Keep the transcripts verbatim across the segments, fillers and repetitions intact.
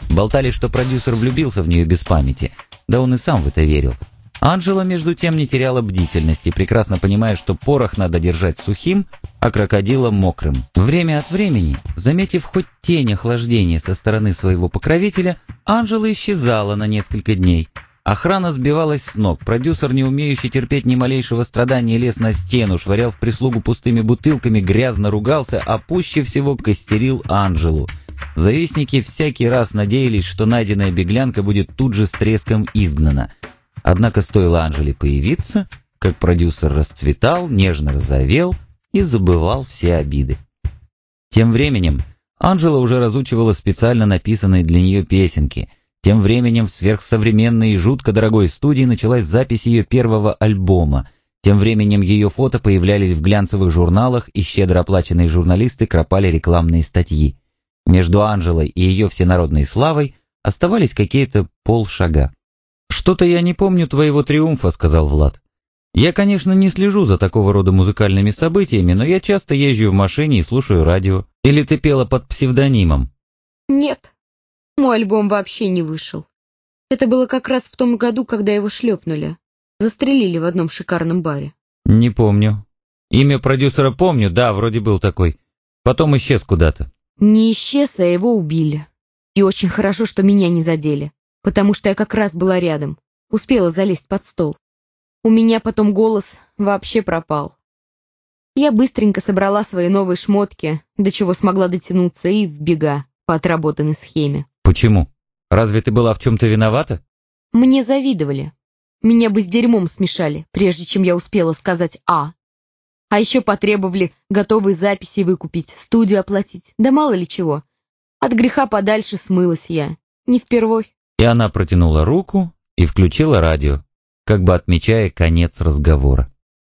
Болтали, что продюсер влюбился в нее без памяти, да он и сам в это верил. Анжела, между тем, не теряла бдительности, прекрасно понимая, что порох надо держать сухим, а крокодила мокрым. Время от времени, заметив хоть тень охлаждения со стороны своего покровителя, Анжела исчезала на несколько дней. Охрана сбивалась с ног, продюсер, не умеющий терпеть ни малейшего страдания, лез на стену, швырял в прислугу пустыми бутылками, грязно ругался, а пуще всего костерил Анжелу. Завистники всякий раз надеялись, что найденная беглянка будет тут же с треском изгнана. Однако стоило Анжеле появиться, как продюсер расцветал, нежно розовел и забывал все обиды. Тем временем Анжела уже разучивала специально написанные для нее песенки. Тем временем в сверхсовременной и жутко дорогой студии началась запись ее первого альбома. Тем временем ее фото появлялись в глянцевых журналах, и щедро оплаченные журналисты кропали рекламные статьи. Между Анжелой и ее всенародной славой оставались какие-то полшага. «Что-то я не помню твоего триумфа», — сказал Влад. «Я, конечно, не слежу за такого рода музыкальными событиями, но я часто езжу в машине и слушаю радио. Или ты пела под псевдонимом?» «Нет, мой альбом вообще не вышел. Это было как раз в том году, когда его шлепнули. Застрелили в одном шикарном баре». «Не помню. Имя продюсера помню, да, вроде был такой. Потом исчез куда-то». «Не исчез, а его убили. И очень хорошо, что меня не задели. Потому что я как раз была рядом, успела залезть под стол. У меня потом голос вообще пропал. Я быстренько собрала свои новые шмотки, до чего смогла дотянуться, и в бега по отработанной схеме». «Почему? Разве ты была в чем-то виновата?» «Мне завидовали. Меня бы с дерьмом смешали, прежде чем я успела сказать «а». А еще потребовали готовые записи выкупить, студию оплатить, да мало ли чего. От греха подальше смылась я, не впервой». И она протянула руку и включила радио, как бы отмечая конец разговора.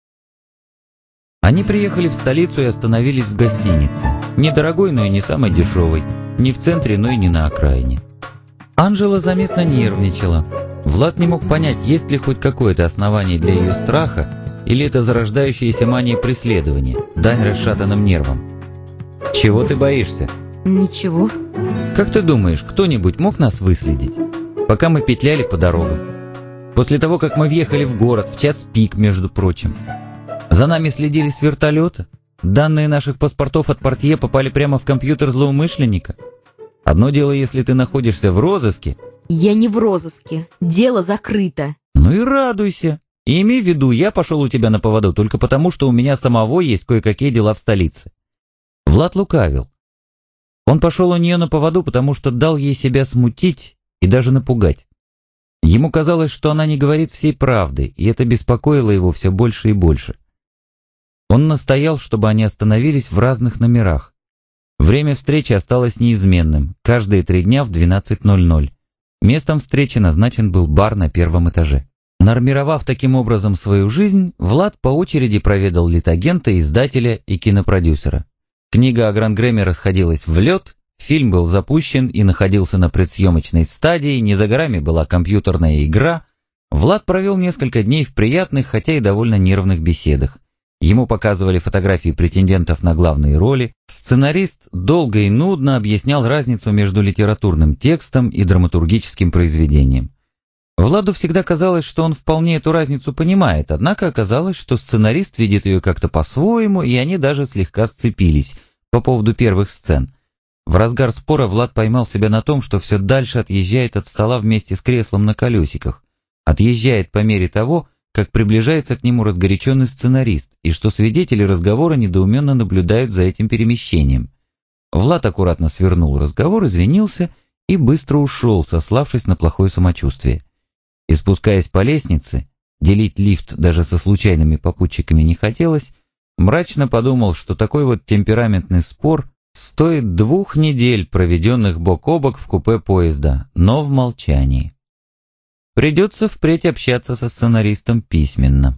Они приехали в столицу и остановились в гостинице. Недорогой, но и не самой дешевой. Не в центре, но и не на окраине. Анжела заметно нервничала. Влад не мог понять, есть ли хоть какое-то основание для ее страха, или это зарождающаяся мания преследования, дань расшатанным нервам. «Чего ты боишься?» «Ничего». «Как ты думаешь, кто-нибудь мог нас выследить, пока мы петляли по дорогам? После того, как мы въехали в город, в час пик, между прочим. За нами следили с вертолета. Данные наших паспортов от портье попали прямо в компьютер злоумышленника. Одно дело, если ты находишься в розыске». «Я не в розыске. Дело закрыто». «Ну и радуйся. И имей в виду, я пошел у тебя на поводу только потому, что у меня самого есть кое-какие дела в столице». Влад лукавил. Он пошел у нее на поводу, потому что дал ей себя смутить и даже напугать. Ему казалось, что она не говорит всей правды, и это беспокоило его все больше и больше. Он настоял, чтобы они остановились в разных номерах. Время встречи осталось неизменным, каждые три дня в двенадцать ноль ноль. Местом встречи назначен был бар на первом этаже. Нормировав таким образом свою жизнь, Влад по очереди проведал литагента, издателя и кинопродюсера. Книга о Грангрэме расходилась в лед, фильм был запущен и находился на предсъемочной стадии, не за горами была компьютерная игра. Влад провел несколько дней в приятных, хотя и довольно нервных беседах. Ему показывали фотографии претендентов на главные роли. Сценарист долго и нудно объяснял разницу между литературным текстом и драматургическим произведением. Владу всегда казалось, что он вполне эту разницу понимает, однако оказалось, что сценарист видит ее как-то по-своему, и они даже слегка сцепились по поводу первых сцен. В разгар спора Влад поймал себя на том, что все дальше отъезжает от стола вместе с креслом на колесиках. Отъезжает по мере того, как приближается к нему разгоряченный сценарист, и что свидетели разговора недоуменно наблюдают за этим перемещением. Влад аккуратно свернул разговор, извинился и быстро ушел, сославшись на плохое самочувствие. И спускаясь по лестнице, делить лифт даже со случайными попутчиками не хотелось, мрачно подумал, что такой вот темпераментный спор стоит двух недель, проведенных бок о бок в купе поезда, но в молчании. Придется впредь общаться со сценаристом письменно.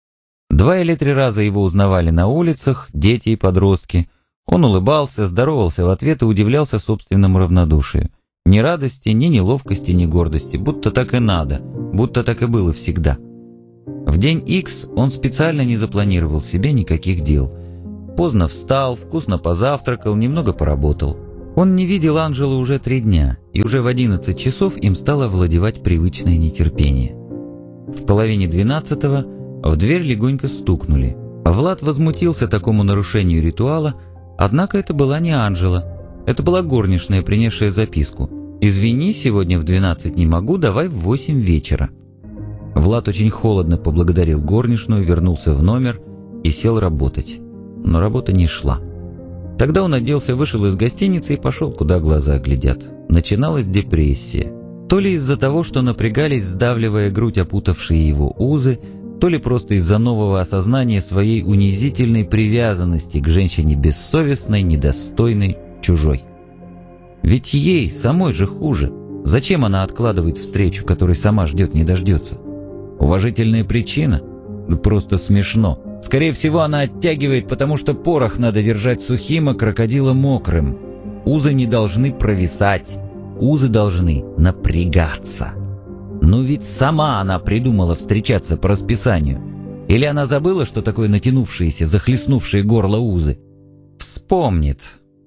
Два или три раза его узнавали на улицах, дети и подростки. Он улыбался, здоровался в ответ и удивлялся собственному равнодушию. Ни радости, ни неловкости, ни гордости, будто так и надо, будто так и было всегда. В день Икс он специально не запланировал себе никаких дел. Поздно встал, вкусно позавтракал, немного поработал. Он не видел Анжелы уже три дня, и уже в одиннадцать часов им стало овладевать привычное нетерпение. В половине двенадцатого в дверь легонько стукнули. Влад возмутился такому нарушению ритуала, однако это была не Анжела. Это была горничная, принесшая записку. «Извини, сегодня в двенадцать не могу, давай в восемь вечера». Влад очень холодно поблагодарил горничную, вернулся в номер и сел работать. Но работа не шла. Тогда он оделся, вышел из гостиницы и пошел, куда глаза глядят. Начиналась депрессия. То ли из-за того, что напрягались, сдавливая грудь опутавшие его узы, то ли просто из-за нового осознания своей унизительной привязанности к женщине бессовестной, недостойной, чужой. Ведь ей самой же хуже. Зачем она откладывает встречу, которой сама ждет не дождется? Уважительная причина? Да просто смешно. Скорее всего, она оттягивает, потому что порох надо держать сухим, а крокодила мокрым. Узы не должны провисать. Узы должны напрягаться. Но ведь сама она придумала встречаться по расписанию. Или она забыла, что такое натянувшиеся, захлестнувшие горло узы? Вспомнит.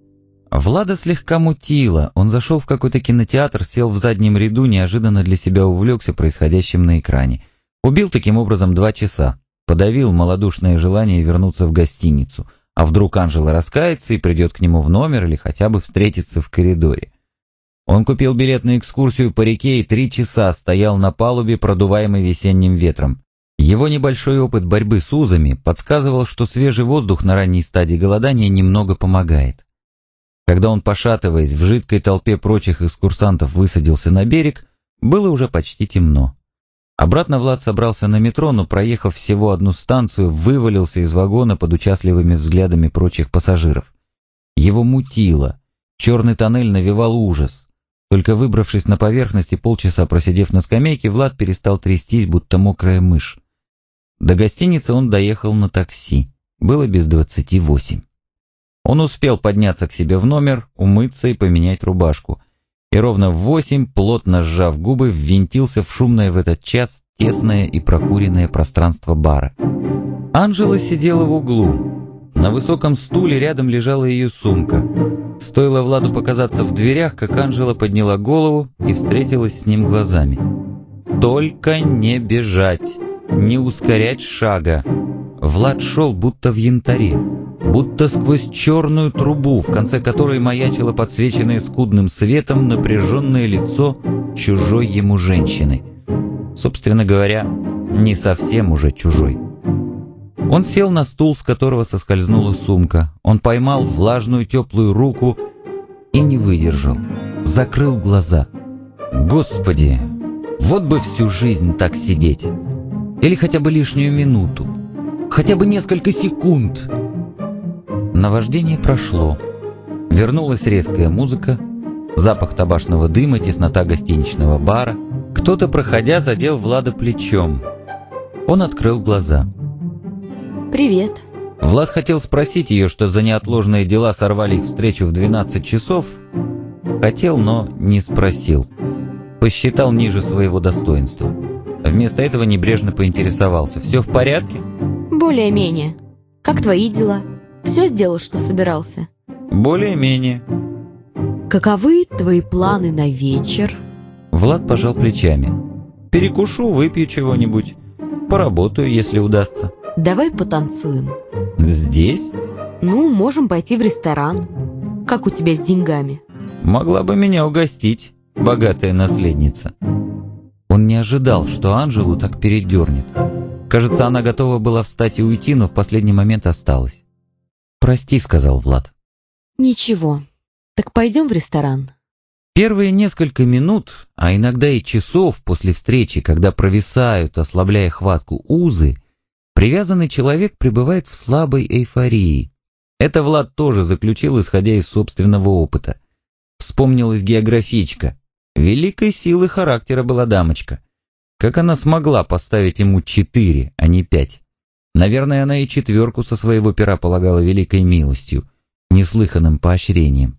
Влада слегка мутило. Он зашел в какой-то кинотеатр, сел в заднем ряду, неожиданно для себя увлекся происходящим на экране. Убил таким образом два часа. Подавил малодушное желание вернуться в гостиницу. А вдруг Анжела раскается и придет к нему в номер или хотя бы встретится в коридоре. Он купил билет на экскурсию по реке и три часа стоял на палубе, продуваемый весенним ветром. Его небольшой опыт борьбы с узами подсказывал, что свежий воздух на ранней стадии голодания немного помогает. Когда он, пошатываясь, в жидкой толпе прочих экскурсантов высадился на берег, было уже почти темно. Обратно Влад собрался на метро, но, проехав всего одну станцию, вывалился из вагона под участливыми взглядами прочих пассажиров. Его мутило. Черный тоннель навевал ужас. Только выбравшись на поверхность и полчаса просидев на скамейке, Влад перестал трястись, будто мокрая мышь. До гостиницы он доехал на такси. Было без двадцати восемь. Он успел подняться к себе в номер, умыться и поменять рубашку. И ровно в восемь, плотно сжав губы, ввинтился в шумное в этот час тесное и прокуренное пространство бара. Анжела сидела в углу. На высоком стуле рядом лежала ее сумка. Стоило Владу показаться в дверях, как Анжела подняла голову и встретилась с ним глазами. «Только не бежать, не ускорять шага». Влад шел будто в янтаре, будто сквозь черную трубу, в конце которой маячило подсвеченное скудным светом напряженное лицо чужой ему женщины. Собственно говоря, не совсем уже чужой. Он сел на стул, с которого соскользнула сумка. Он поймал влажную теплую руку и не выдержал. Закрыл глаза. Господи, вот бы всю жизнь так сидеть. Или хотя бы лишнюю минуту. Хотя бы несколько секунд. Наваждение прошло. Вернулась резкая музыка, запах табачного дыма, теснота гостиничного бара. Кто-то, проходя, задел Влада плечом. Он открыл глаза. «Привет». Влад хотел спросить ее, что за неотложные дела сорвали их встречу в двенадцать часов. Хотел, но не спросил. Посчитал ниже своего достоинства. Вместо этого небрежно поинтересовался. «Все в порядке?» «Более-менее. Как твои дела? Все сделал, что собирался?» «Более-менее». «Каковы твои планы на вечер?» Влад пожал плечами. «Перекушу, выпью чего-нибудь. Поработаю, если удастся». «Давай потанцуем». «Здесь?» «Ну, можем пойти в ресторан. Как у тебя с деньгами?» «Могла бы меня угостить, богатая наследница». Он не ожидал, что Анжелу так передернет. Кажется, она готова была встать и уйти, но в последний момент осталась. «Прости», — сказал Влад. «Ничего. Так пойдем в ресторан?» Первые несколько минут, а иногда и часов после встречи, когда провисают, ослабляя хватку узы, привязанный человек пребывает в слабой эйфории. Это Влад тоже заключил, исходя из собственного опыта. Вспомнилась географичка. Великой силы характера была дамочка. Как она смогла поставить ему четыре, а не пять? Наверное, она и четверку со своего пера полагала великой милостью, неслыханным поощрением.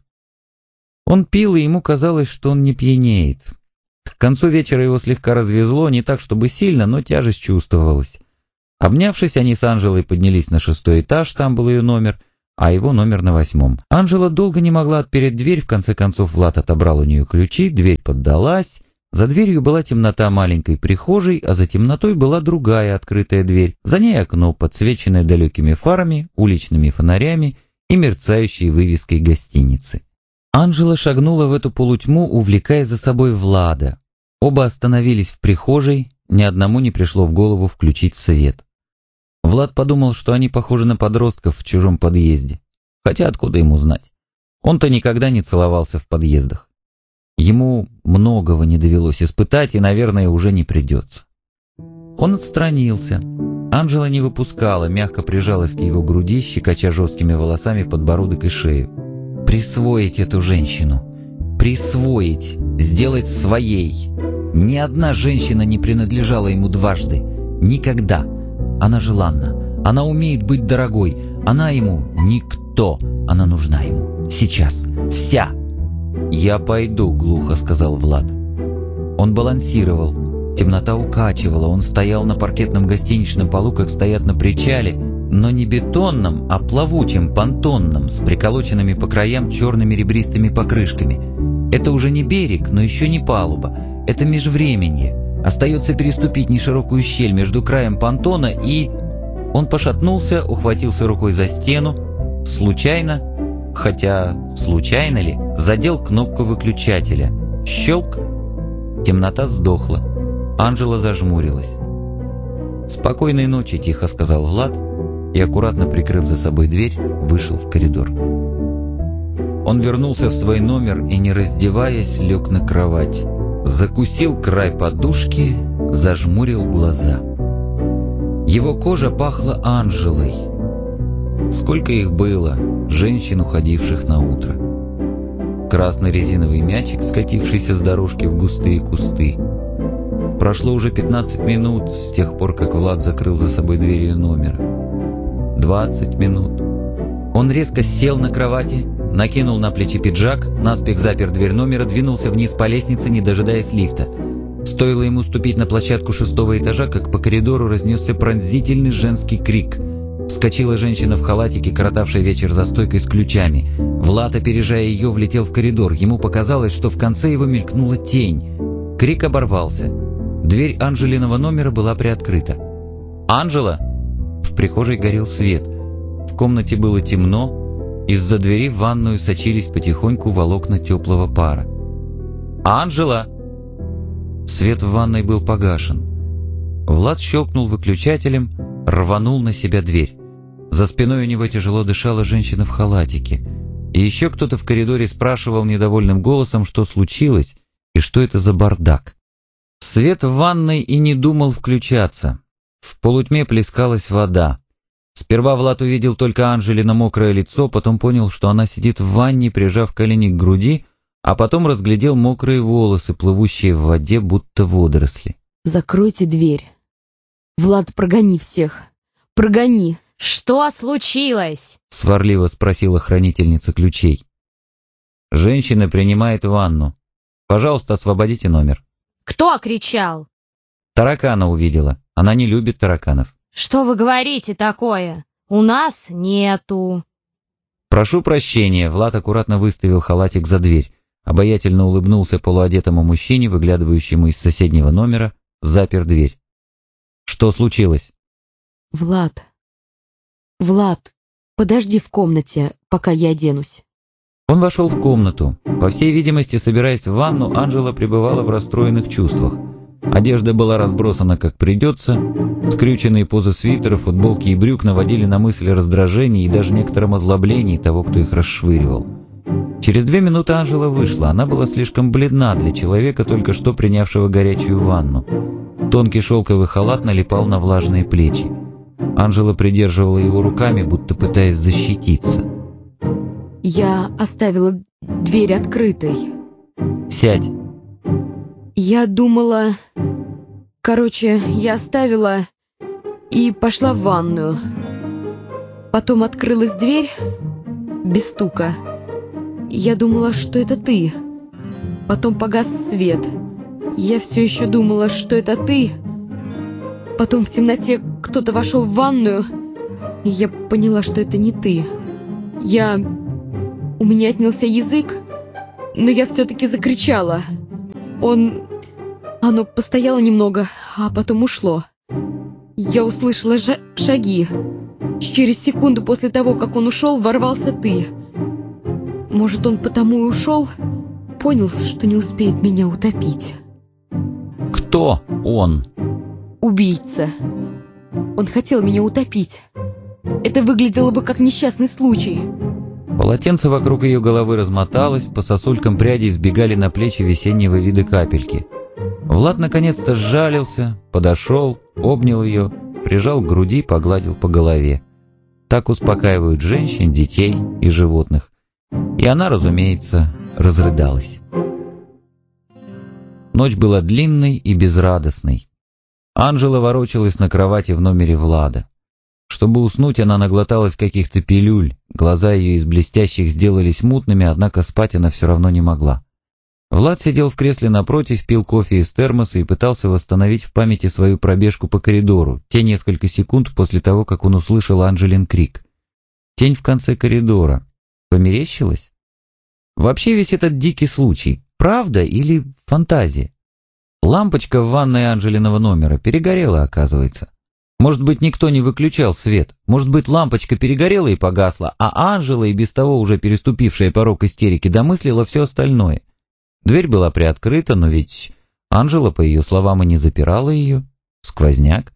Он пил, и ему казалось, что он не пьянеет. К концу вечера его слегка развезло, не так чтобы сильно, но тяжесть чувствовалась. Обнявшись, они с Анжелой поднялись на шестой этаж, там был ее номер, а его номер на восьмом. Анжела долго не могла отпереть дверь, в конце концов Влад отобрал у нее ключи, дверь поддалась. За дверью была темнота маленькой прихожей, а за темнотой была другая открытая дверь. За ней окно, подсвеченное далекими фарами, уличными фонарями и мерцающей вывеской гостиницы. Анжела шагнула в эту полутьму, увлекая за собой Влада. Оба остановились в прихожей, ни одному не пришло в голову включить свет. Влад подумал, что они похожи на подростков в чужом подъезде. Хотя откуда ему знать? Он-то никогда не целовался в подъездах. Ему многого не довелось испытать и, наверное, уже не придется. Он отстранился. Анжела не выпускала, мягко прижалась к его груди, щекоча жесткими волосами подбородок и шею. Присвоить эту женщину. Присвоить. Сделать своей. Ни одна женщина не принадлежала ему дважды. Никогда. Она желанна. Она умеет быть дорогой. Она ему никто. Она нужна ему. Сейчас. Вся. «Я пойду», — глухо сказал Влад. Он балансировал. Темнота укачивала. Он стоял на паркетном гостиничном полу, как стоят на причале, но не бетонном, а плавучем, понтонном, с приколоченными по краям черными ребристыми покрышками. Это уже не берег, но еще не палуба. Это межвременье. Остается переступить неширокую щель между краем понтона и... Он пошатнулся, ухватился рукой за стену. Случайно, хотя случайно ли, задел кнопку выключателя. Щелк. Темнота сдохла. Анжела зажмурилась. «Спокойной ночи», — тихо сказал Влад и, аккуратно прикрыв за собой дверь, вышел в коридор. Он вернулся в свой номер и, не раздеваясь, лег на кровать. Закусил край подушки, зажмурил глаза. Его кожа пахла Анжелой. Сколько их было, женщин, уходивших на утро. Красный резиновый мячик, скатившийся с дорожки в густые кусты. Прошло уже пятнадцать минут с тех пор, как Влад закрыл за собой дверь ее номера. двадцать минут. Он резко сел на кровати, накинул на плечи пиджак, наспех запер дверь номера, двинулся вниз по лестнице, не дожидаясь лифта. Стоило ему ступить на площадку шестого этажа, как по коридору разнесся пронзительный женский крик. Вскочила женщина в халатике, коротавшая вечер за стойкой с ключами. Влад, опережая ее, влетел в коридор. Ему показалось, что в конце его мелькнула тень. Крик оборвался. Дверь Анжелиного номера была приоткрыта. «Анжела!» В прихожей горел свет. В комнате было темно. Из-за двери в ванную сочились потихоньку волокна теплого пара. «Анжела!» Свет в ванной был погашен. Влад щелкнул выключателем, рванул на себя дверь. За спиной у него тяжело дышала женщина в халатике. И еще кто-то в коридоре спрашивал недовольным голосом, что случилось и что это за бардак. Свет в ванной и не думал включаться. В полутьме плескалась вода. Сперва Влад увидел только Анжелино мокрое лицо, потом понял, что она сидит в ванне, прижав колени к груди, а потом разглядел мокрые волосы, плывущие в воде, будто водоросли. «Закройте дверь. Влад, прогони всех. Прогони!» «Что случилось?» — сварливо спросила хранительница ключей. «Женщина принимает ванну. Пожалуйста, освободите номер». «Кто кричал?» «Таракана увидела. Она не любит тараканов». «Что вы говорите такое? У нас нету». «Прошу прощения», — Влад аккуратно выставил халатик за дверь, обаятельно улыбнулся полуодетому мужчине, выглядывающему из соседнего номера, запер дверь. «Что случилось?» «Влад, Влад, подожди в комнате, пока я оденусь». Он вошел в комнату. По всей видимости, собираясь в ванну, Анжела пребывала в расстроенных чувствах. Одежда была разбросана как придется, скрюченные позы свитера, футболки и брюк наводили на мысли раздражения и даже некотором озлоблении того, кто их расшвыривал. Через две минуты Анжела вышла. Она была слишком бледна для человека, только что принявшего горячую ванну. Тонкий шелковый халат налипал на влажные плечи. Анжела придерживала его руками, будто пытаясь защититься. «Я оставила дверь открытой». «Сядь». «Я думала... Короче, я оставила и пошла в ванную. Потом открылась дверь без стука. Я думала, что это ты. Потом погас свет. Я все еще думала, что это ты. Потом в темноте кто-то вошел в ванную, и я поняла, что это не ты. Я... У меня отнялся язык, но я все-таки закричала. Он... Оно постояло немного, а потом ушло. Я услышала жа- шаги. Через секунду после того, как он ушел, ворвался ты. Может, он потому и ушел? Понял, что не успеет меня утопить. Кто он? Убийца. Он хотел меня утопить. Это выглядело бы как несчастный случай. Полотенце вокруг ее головы размоталось, по сосулькам прядей сбегали на плечи весеннего вида капельки. Влад наконец-то сжалился, подошел, обнял ее, прижал к груди, погладил по голове. Так успокаивают женщин, детей и животных. И она, разумеется, разрыдалась. Ночь была длинной и безрадостной. Анжела ворочалась на кровати в номере Влада. Чтобы уснуть, она наглоталась каких-то пилюль, глаза ее из блестящих сделались мутными, однако спать она все равно не могла. Влад сидел в кресле напротив, пил кофе из термоса и пытался восстановить в памяти свою пробежку по коридору, те несколько секунд после того, как он услышал Анжелин крик. Тень в конце коридора. Померещилась? Вообще весь этот дикий случай, правда или фантазия? Лампочка в ванной Анжелиного номера перегорела, оказывается. Может быть, никто не выключал свет, может быть, лампочка перегорела и погасла, а Анжела, и без того уже переступившая порог истерики, домыслила все остальное. Дверь была приоткрыта, но ведь Анжела, по ее словам, и не запирала ее. Сквозняк.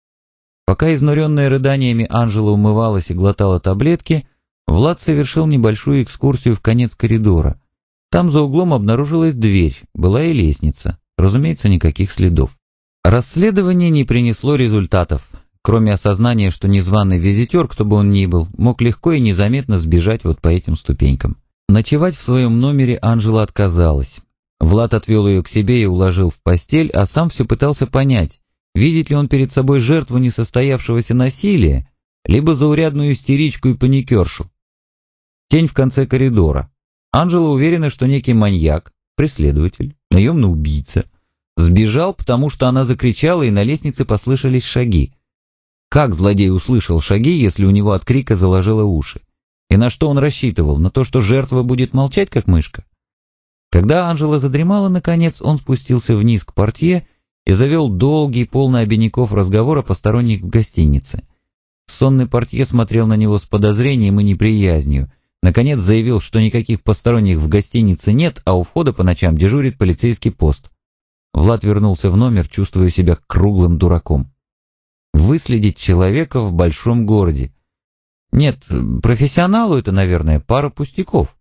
Пока изнуренная рыданиями Анжела умывалась и глотала таблетки, Влад совершил небольшую экскурсию в конец коридора. Там за углом обнаружилась дверь, была и лестница. Разумеется, никаких следов. Расследование не принесло результатов, кроме осознания, что незваный визитер, кто бы он ни был, мог легко и незаметно сбежать вот по этим ступенькам. Ночевать в своем номере Анжела отказалась. Влад отвел ее к себе и уложил в постель, а сам все пытался понять, видит ли он перед собой жертву несостоявшегося насилия, либо заурядную истеричку и паникершу. Тень в конце коридора. Анжела уверена, что некий маньяк, преследователь, наемный убийца, сбежал, потому что она закричала, и на лестнице послышались шаги. Как злодей услышал шаги, если у него от крика заложило уши? И на что он рассчитывал? На то, что жертва будет молчать, как мышка? Когда Анжела задремала, наконец, он спустился вниз к портье и завел долгий, полный обиняков разговор о посторонних в гостинице. Сонный портье смотрел на него с подозрением и неприязнью. Наконец заявил, что никаких посторонних в гостинице нет, а у входа по ночам дежурит полицейский пост. Влад вернулся в номер, чувствуя себя круглым дураком. Выследить человека в большом городе. Нет, профессионалу это, наверное, пара пустяков.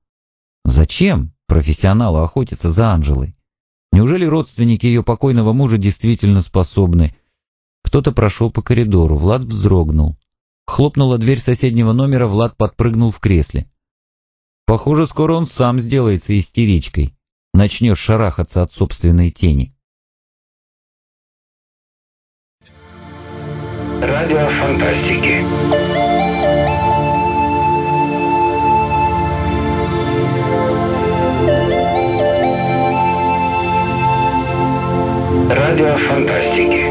Зачем профессионалу охотиться за Анжелой? Неужели родственники ее покойного мужа действительно способны? Кто-то прошел по коридору, Влад вздрогнул. Хлопнула дверь соседнего номера, Влад подпрыгнул в кресле. Похоже, скоро он сам сделается истеричкой. Начнет шарахаться от собственной тени. Радио фантастики. Радио фантастики.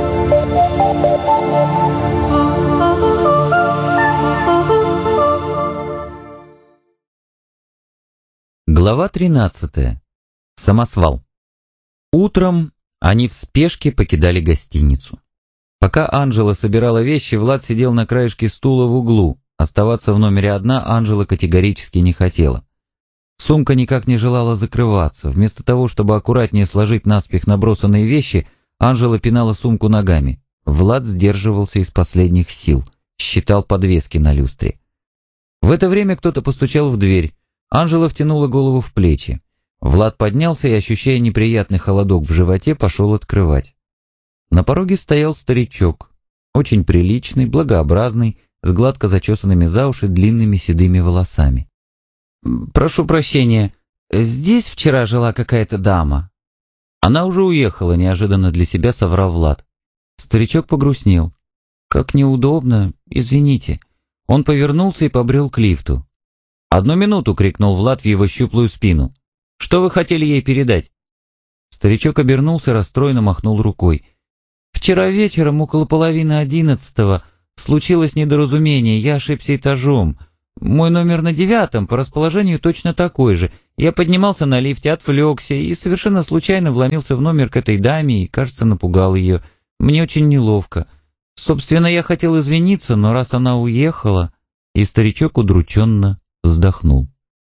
Глава тринадцатая. Самосвал. Утром они в спешке покидали гостиницу. Пока Анжела собирала вещи, Влад сидел на краешке стула в углу. Оставаться в номере одна Анжела категорически не хотела. Сумка никак не желала закрываться. Вместо того, чтобы аккуратнее сложить наспех набросанные вещи, Анжела пинала сумку ногами. Влад сдерживался из последних сил, считал подвески на люстре. В это время кто-то постучал в дверь. Анжела втянула голову в плечи. Влад поднялся и, ощущая неприятный холодок в животе, пошел открывать. На пороге стоял старичок, очень приличный, благообразный, с гладко зачесанными за уши длинными седыми волосами. «Прошу прощения, здесь вчера жила какая-то дама?» «Она уже уехала», — неожиданно для себя соврал Влад. Старичок погрустнел. «Как неудобно, извините». Он повернулся и побрел к лифту. «Одну минуту!» — крикнул Влад в его щуплую спину. «Что вы хотели ей передать?» Старичок обернулся, расстроенно махнул рукой. «Вчера вечером, около половины одиннадцатого, случилось недоразумение, я ошибся этажом. Мой номер на девятом, по расположению точно такой же. Я поднимался на лифте, отвлекся и совершенно случайно вломился в номер к этой даме и, кажется, напугал ее. Мне очень неловко. Собственно, я хотел извиниться, но раз она уехала...» И старичок удрученно вздохнул.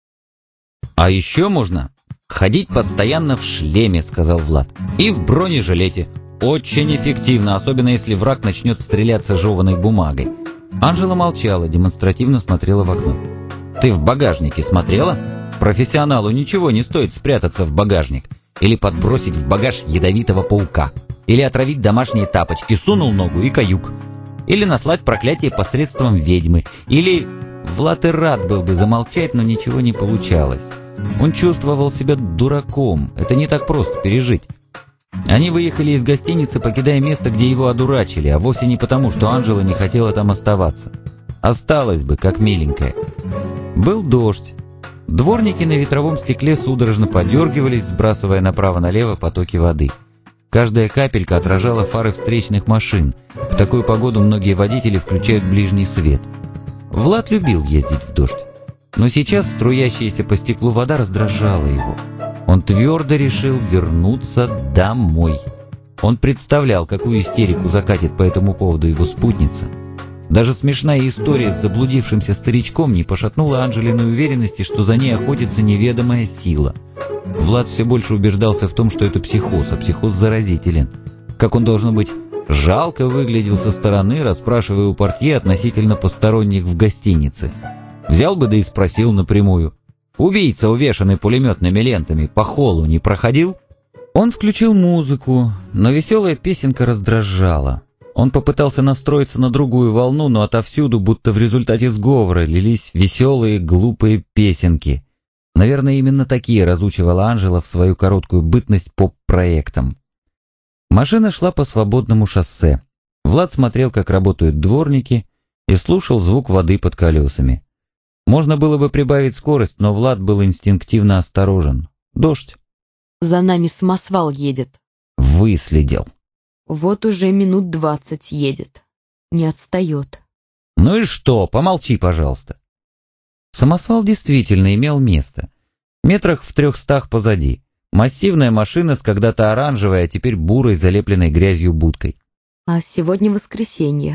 «А еще можно ходить постоянно в шлеме», — сказал Влад. «И в бронежилете. Очень эффективно, особенно если враг начнет стреляться жеваной бумагой». Анжела молчала, демонстративно смотрела в окно. «Ты в багажнике смотрела? Профессионалу ничего не стоит спрятаться в багажник. Или подбросить в багаж ядовитого паука. Или отравить домашние тапочки, сунул ногу и каюк. Или наслать проклятие посредством ведьмы. Или...» Влад и рад был бы замолчать, но ничего не получалось. Он чувствовал себя дураком. Это не так просто пережить. Они выехали из гостиницы, покидая место, где его одурачили, а вовсе не потому, что Анжела не хотела там оставаться. Осталась бы, как миленькая. Был дождь. Дворники на ветровом стекле судорожно подергивались, сбрасывая направо-налево потоки воды. Каждая капелька отражала фары встречных машин. В такую погоду многие водители включают ближний свет. Влад любил ездить в дождь. Но сейчас струящаяся по стеклу вода раздражала его. Он твердо решил вернуться домой. Он представлял, какую истерику закатит по этому поводу его спутница. Даже смешная история с заблудившимся старичком не пошатнула Анжелиной уверенности, что за ней охотится неведомая сила. Влад все больше убеждался в том, что это психоз, а психоз заразителен. Как он, должно быть, жалко выглядел со стороны, расспрашивая у портье относительно посторонних в гостинице. Взял бы да и спросил напрямую: «Убийца, увешанный пулеметными лентами, по холлу не проходил?» Он включил музыку, но веселая песенка раздражала. Он попытался настроиться на другую волну, но отовсюду, будто в результате сговора, лились веселые, глупые песенки. Наверное, именно такие разучивала Анжела в свою короткую бытность поп-проектом. Машина шла по свободному шоссе. Влад смотрел, как работают дворники, и слушал звук воды под колесами. Можно было бы прибавить скорость, но Влад был инстинктивно осторожен. Дождь. За нами самосвал едет. Выследил. Вот уже минут двадцать едет. Не отстает. Ну и что? Помолчи, пожалуйста. Самосвал действительно имел место. Метрах в трехстах позади. Массивная машина с когда-то оранжевой, а теперь бурой, залепленной грязью будкой. А сегодня воскресенье.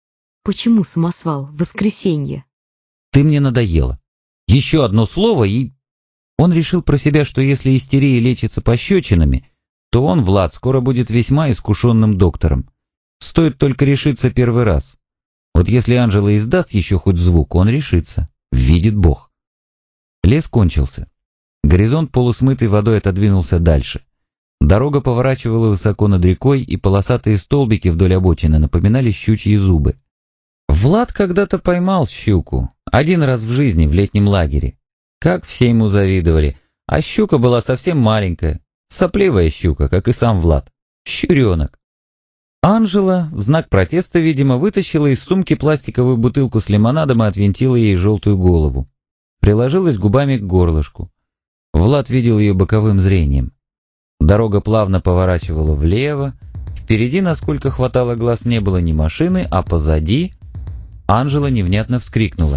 Почему самосвал? Воскресенье. Ты мне надоела. Еще одно слово и... Он решил про себя, что если истерия лечится пощечинами, то он, Влад, скоро будет весьма искушенным доктором. Стоит только решиться первый раз. Вот если Анжела издаст еще хоть звук, он решится. Видит Бог. Лес кончился. Горизонт полусмытой водой отодвинулся дальше. Дорога поворачивала высоко над рекой, и полосатые столбики вдоль обочины напоминали щучьи зубы. Влад когда-то поймал щуку. Один раз в жизни в летнем лагере. Как все ему завидовали. А щука была совсем маленькая. Сопливая щука, как и сам Влад. Щуренок. Анжела, в знак протеста, видимо, вытащила из сумки пластиковую бутылку с лимонадом и отвинтила ей желтую голову. Приложилась губами к горлышку. Влад видел ее боковым зрением. Дорога плавно поворачивала влево. Впереди, насколько хватало глаз, не было ни машины, а позади... Анжела невнятно вскрикнула.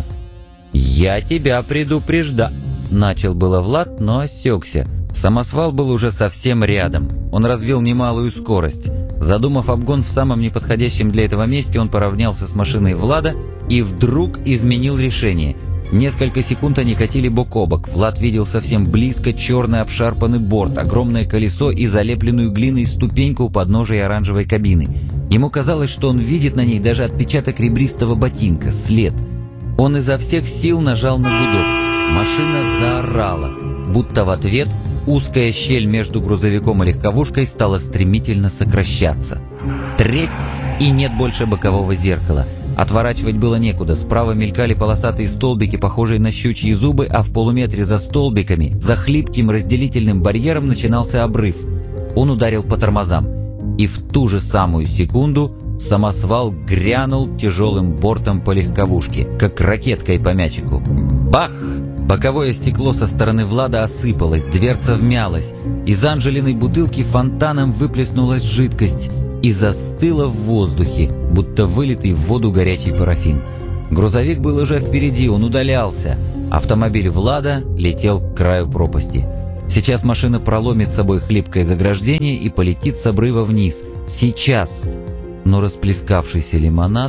«Я тебя предупрежда...» Начал было Влад, но осекся. Самосвал был уже совсем рядом. Он развил немалую скорость. Задумав обгон в самом неподходящем для этого месте, он поравнялся с машиной Влада и вдруг изменил решение. Несколько секунд они катили бок о бок. Влад видел совсем близко черный обшарпанный борт, огромное колесо и залепленную глиной ступеньку у подножия оранжевой кабины. Ему казалось, что он видит на ней даже отпечаток ребристого ботинка, след. Он изо всех сил нажал на гудок. Машина заорала, будто в ответ узкая щель между грузовиком и легковушкой стала стремительно сокращаться. Тресь, и нет больше бокового зеркала. Отворачивать было некуда, справа мелькали полосатые столбики, похожие на щучьи зубы, а в полуметре за столбиками, за хлипким разделительным барьером начинался обрыв. Он ударил по тормозам, и в ту же самую секунду самосвал грянул тяжелым бортом по легковушке, как ракеткой по мячику. Бах! Боковое стекло со стороны Влада осыпалось, дверца вмялась. Из Анжелиной бутылки фонтаном выплеснулась жидкость и застыла в воздухе, будто вылитый в воду горячий парафин. Грузовик был уже впереди, он удалялся. Автомобиль Влада летел к краю пропасти. Сейчас машина проломит с собой хлипкое заграждение и полетит с обрыва вниз. Сейчас! Но расплескавшийся лимонад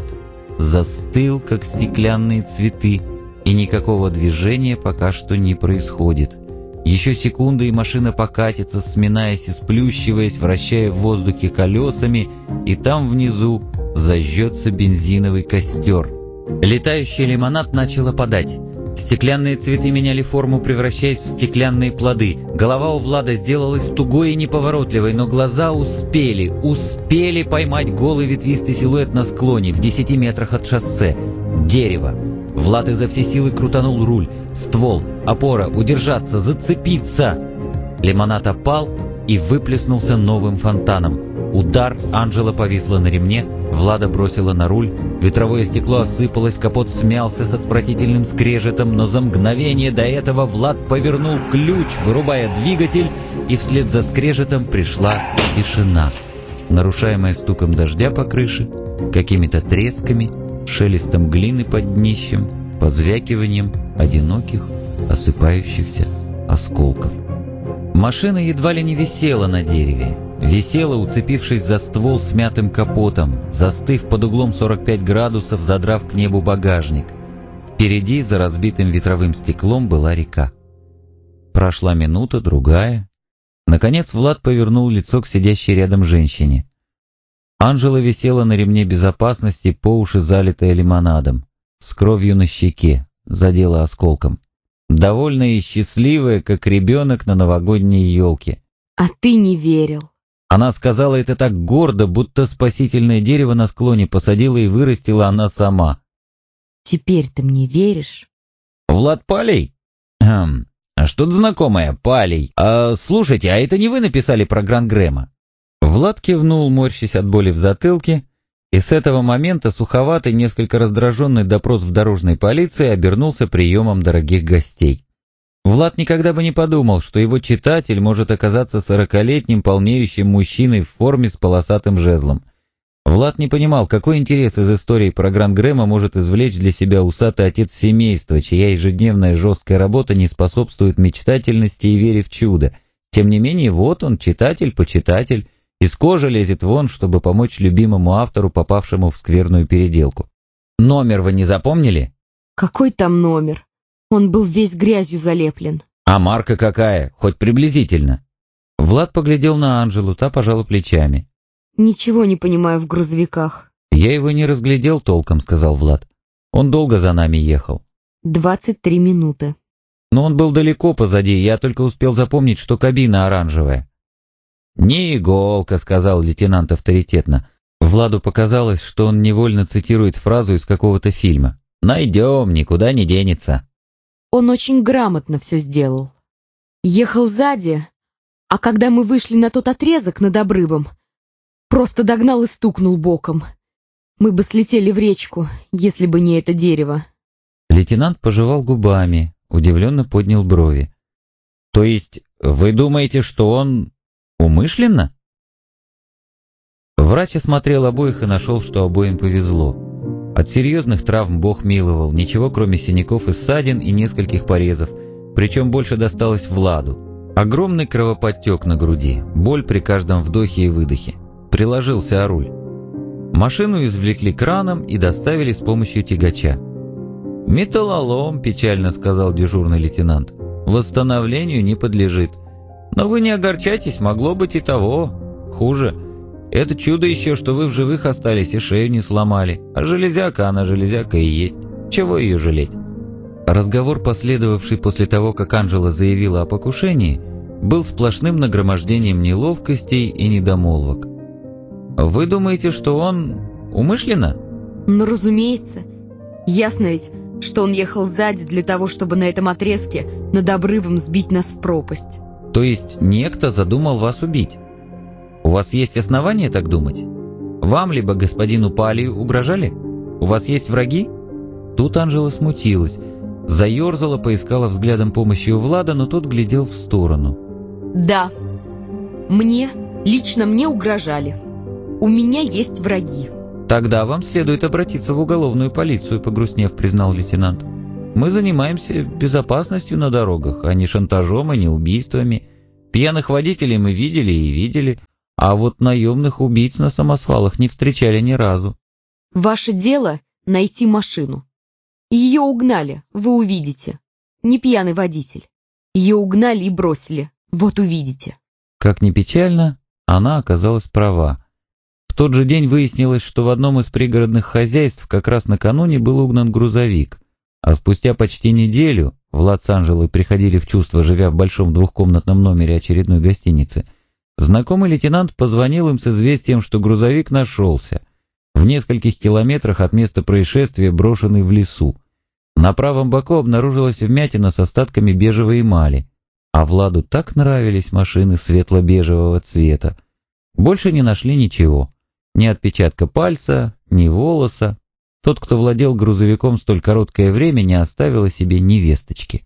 застыл, как стеклянные цветы, и никакого движения пока что не происходит. Еще секунда, и машина покатится, сминаясь и сплющиваясь, вращая в воздухе колесами, и там внизу зажжется бензиновый костер. Летающий лимонад начал опадать. Стеклянные цветы меняли форму, превращаясь в стеклянные плоды. Голова у Влада сделалась тугой и неповоротливой, но глаза успели, успели поймать голый ветвистый силуэт на склоне в десяти метрах от шоссе. Дерево. Влад изо всей силы крутанул руль. Ствол, опора, удержаться, зацепиться. Лимонад опал и выплеснулся новым фонтаном. Удар, Анжела повисла на ремне, Влада бросила на руль, ветровое стекло осыпалось, капот смялся с отвратительным скрежетом, но за мгновение до этого Влад повернул ключ, вырубая двигатель, и вслед за скрежетом пришла тишина, нарушаемая стуком дождя по крыше, какими-то тресками, шелестом глины под днищем, позвякиванием одиноких осыпающихся осколков. Машина едва ли не висела на дереве. Висела, уцепившись за ствол с мятым капотом, застыв под углом сорок пять градусов, задрав к небу багажник. Впереди, за разбитым ветровым стеклом, была река. Прошла минута, другая. Наконец Влад повернул лицо к сидящей рядом женщине. Анжела висела на ремне безопасности, по уши залитая лимонадом, с кровью на щеке, задела осколком. Довольная и счастливая, как ребенок на новогодней елке. А ты не верил. Она сказала это так гордо, будто спасительное дерево на склоне посадила и вырастила она сама. Теперь ты мне веришь? Влад Палей? Хм, а что-то знакомое, Палей. А, слушайте, а это не вы написали про Гран Грэма? Влад кивнул, морщась от боли в затылке, и с этого момента суховатый, несколько раздраженный допрос в дорожной полиции обернулся приемом дорогих гостей. Влад никогда бы не подумал, что его читатель может оказаться сорокалетним полнеющим мужчиной в форме с полосатым жезлом. Влад не понимал, какой интерес из истории про Гран Грэма может извлечь для себя усатый отец семейства, чья ежедневная жесткая работа не способствует мечтательности и вере в чудо. Тем не менее, вот он, читатель-почитатель, из кожи лезет вон, чтобы помочь любимому автору, попавшему в скверную переделку. Номер вы не запомнили? Какой там номер? Он был весь грязью залеплен. А марка какая? Хоть приблизительно. Влад поглядел на Анжелу, та пожала плечами. Ничего не понимаю в грузовиках. Я его не разглядел толком, сказал Влад. Он долго за нами ехал. Двадцать три минуты. Но он был далеко позади, я только успел запомнить, что кабина оранжевая. «Не иголка», — сказал лейтенант авторитетно. Владу показалось, что он невольно цитирует фразу из какого-то фильма. «Найдем, никуда не денется». Он очень грамотно все сделал. Ехал сзади, а когда мы вышли на тот отрезок над обрывом, просто догнал и стукнул боком. Мы бы слетели в речку, если бы не это дерево. Лейтенант пожевал губами, удивленно поднял брови. «То есть вы думаете, что он умышленно?» Врач осмотрел обоих и нашел, что обоим повезло. От серьезных травм Бог миловал, ничего кроме синяков и ссадин и нескольких порезов, причем больше досталось Владу. Огромный кровоподтек на груди, боль при каждом вдохе и выдохе. Приложился о руль. Машину извлекли краном и доставили с помощью тягача. «Металлолом», — печально сказал дежурный лейтенант, — «восстановлению не подлежит. Но вы не огорчайтесь, могло быть и того. Хуже. Это чудо еще, что вы в живых остались и шею не сломали. А железяка, она железяка и есть. Чего ее жалеть?» Разговор, последовавший после того, как Анжела заявила о покушении, был сплошным нагромождением неловкостей и недомолвок. «Вы думаете, что он умышленно?» Ну, разумеется. Ясно ведь, что он ехал сзади для того, чтобы на этом отрезке над обрывом сбить нас в пропасть. То есть некто задумал вас убить? У вас есть основания так думать? Вам либо господину Палию угрожали? У вас есть враги?» Тут Анжела смутилась, заерзала, поискала взглядом помощи у Влада, но тот глядел в сторону. Да, мне, лично мне угрожали. У меня есть враги. Тогда вам следует обратиться в уголовную полицию, погрустнев, признал лейтенант. Мы занимаемся безопасностью на дорогах, а не шантажом и не убийствами. Пьяных водителей мы видели и видели, а вот наемных убийц на самосвалах не встречали ни разу. Ваше дело — найти машину. Ее угнали, вы увидите. Не пьяный водитель. Ее угнали и бросили, вот увидите. Как ни печально, она оказалась права. В тот же день выяснилось, что в одном из пригородных хозяйств как раз накануне был угнан грузовик, а спустя почти неделю Влад с Анжелой приходили в чувство, живя в большом двухкомнатном номере очередной гостиницы. Знакомый лейтенант позвонил им с известием, что грузовик нашелся. В нескольких километрах от места происшествия, брошенный в лесу. На правом боку обнаружилась вмятина с остатками бежевой эмали, а Владу так нравились машины светло-бежевого цвета. Больше не нашли ничего. Ни отпечатка пальца, ни волоса. Тот, кто владел грузовиком столь короткое время, не оставил о себе ни весточки.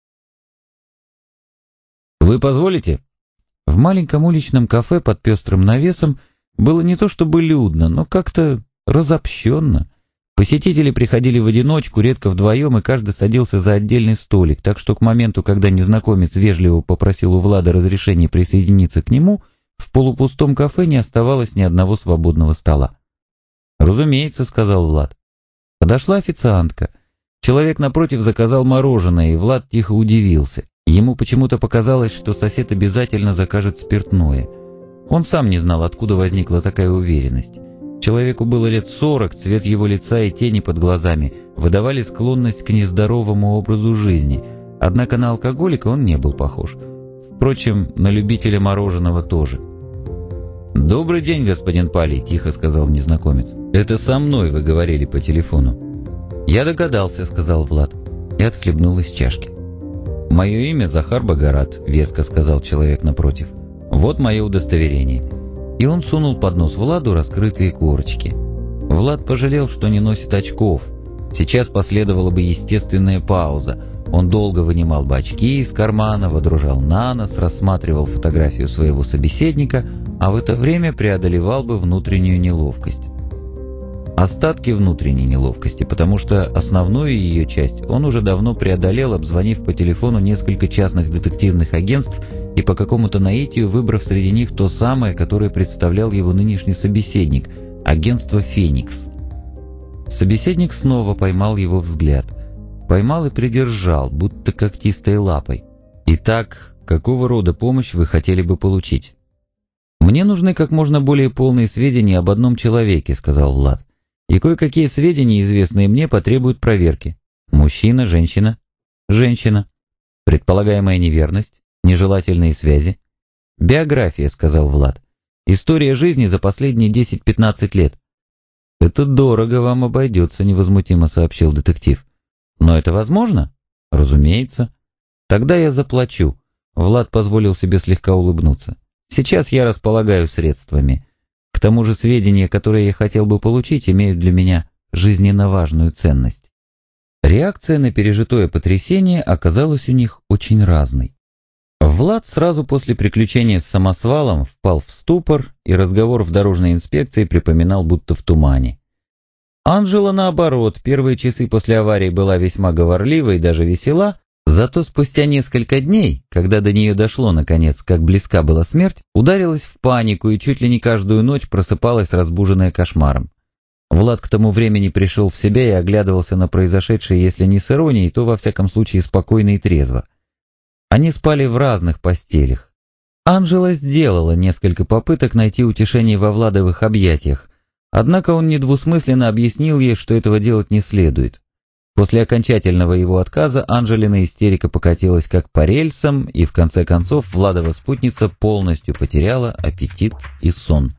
«Вы позволите?» В маленьком уличном кафе под пестрым навесом было не то чтобы людно, но как-то разобщенно. Посетители приходили в одиночку, редко вдвоем, и каждый садился за отдельный столик, так что к моменту, когда незнакомец вежливо попросил у Влада разрешения присоединиться к нему, в полупустом кафе не оставалось ни одного свободного стола. «Разумеется», — сказал Влад. Подошла официантка. Человек напротив заказал мороженое, и Влад тихо удивился. Ему почему-то показалось, что сосед обязательно закажет спиртное. Он сам не знал, откуда возникла такая уверенность. Человеку было лет сорок, цвет его лица и тени под глазами выдавали склонность к нездоровому образу жизни, однако на алкоголика он не был похож. Впрочем, на любителя мороженого тоже. «Добрый день, господин Палий», — тихо сказал незнакомец. «Это со мной вы говорили по телефону». «Я догадался», — сказал Влад и отхлебнул из чашки. «Мое имя Захар Богорат», — веско сказал человек напротив. «Вот мое удостоверение». И он сунул под нос Владу раскрытые корочки. Влад пожалел, что не носит очков. Сейчас последовала бы естественная пауза. Он долго вынимал бы очки из кармана, водружал на нос, рассматривал фотографию своего собеседника, а в это время преодолевал бы внутреннюю неловкость. Остатки внутренней неловкости, потому что основную ее часть он уже давно преодолел, обзвонив по телефону несколько частных детективных агентств и по какому-то наитию выбрав среди них то самое, которое представлял его нынешний собеседник – агентство «Феникс». Собеседник снова поймал его взгляд. Поймал и придержал, будто когтистой лапой. «Итак, какого рода помощь вы хотели бы получить?» «Мне нужны как можно более полные сведения об одном человеке», – сказал Влад. «И кое-какие сведения, известные мне, потребуют проверки. Мужчина, женщина?» «Женщина. Предполагаемая неверность, нежелательные связи?» «Биография», — сказал Влад. «История жизни за последние десять-пятнадцать лет». «Это дорого вам обойдется», — невозмутимо сообщил детектив. «Но это возможно?» «Разумеется». «Тогда я заплачу». Влад позволил себе слегка улыбнуться. «Сейчас я располагаю средствами. К тому же сведения, которые я хотел бы получить, имеют для меня жизненно важную ценность». Реакция на пережитое потрясение оказалась у них очень разной. Влад сразу после приключения с самосвалом впал в ступор, и разговор в дорожной инспекции припоминал будто в тумане. Анжела, наоборот, первые часы после аварии была весьма говорлива и даже весела, зато спустя несколько дней, когда до нее дошло, наконец, как близка была смерть, ударилась в панику и чуть ли не каждую ночь просыпалась, разбуженная кошмаром. Влад к тому времени пришел в себя и оглядывался на произошедшее, если не с иронией, то во всяком случае спокойно и трезво. Они спали в разных постелях. Анжела сделала несколько попыток найти утешение во Владовых объятиях, однако он недвусмысленно объяснил ей, что этого делать не следует. После окончательного его отказа Анжелина истерика покатилась как по рельсам, и в конце концов Владова спутница полностью потеряла аппетит и сон.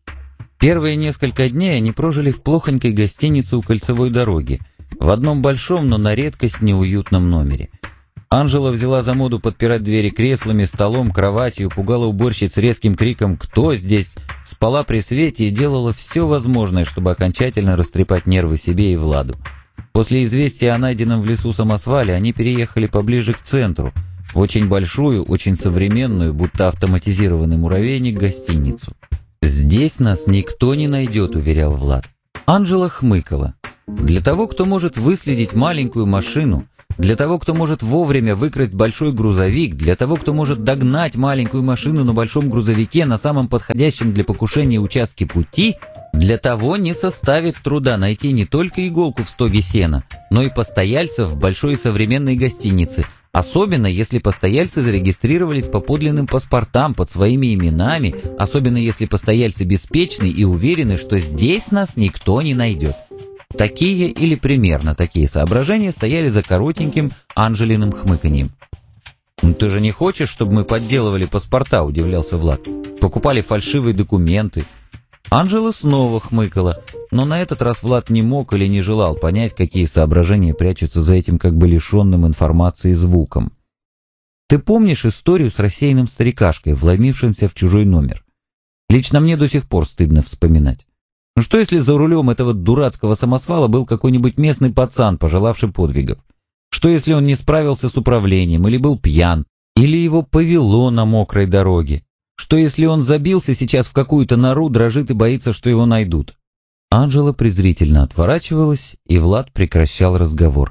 Первые несколько дней они прожили в плохонькой гостинице у кольцевой дороги, в одном большом, но на редкость неуютном номере. Анжела взяла за моду подпирать двери креслами, столом, кроватью, пугала уборщиц резким криком «Кто здесь?», спала при свете и делала все возможное, чтобы окончательно растрепать нервы себе и Владу. После известия о найденном в лесу самосвале они переехали поближе к центру, в очень большую, очень современную, будто автоматизированный муравейник, гостиницу. «Здесь нас никто не найдет», — уверял Влад. Анжела хмыкала. Для того, кто может выследить маленькую машину, для того, кто может вовремя выкрасть большой грузовик, для того, кто может догнать маленькую машину на большом грузовике на самом подходящем для покушения участке пути, для того не составит труда найти не только иголку в стоге сена, но и постояльцев в большой современной гостинице, особенно если постояльцы зарегистрировались по подлинным паспортам под своими именами, особенно если постояльцы беспечны и уверены, что здесь нас никто не найдет. Такие или примерно такие соображения стояли за коротеньким Анжелиным хмыканьем. «Ну ты же не хочешь, чтобы мы подделывали паспорта?» – удивлялся Влад. «Покупали фальшивые документы». Анжела снова хмыкала, но на этот раз Влад не мог или не желал понять, какие соображения прячутся за этим как бы лишенным информации звуком. «Ты помнишь историю с рассеянным старикашкой, вломившимся в чужой номер? Лично мне до сих пор стыдно вспоминать. Ну что, если за рулем этого дурацкого самосвала был какой-нибудь местный пацан, пожелавший подвигов? Что, если он не справился с управлением, или был пьян, или его повело на мокрой дороге? Что, если он забился сейчас в какую-то нору, дрожит и боится, что его найдут?» Анжела презрительно отворачивалась, и Влад прекращал разговор.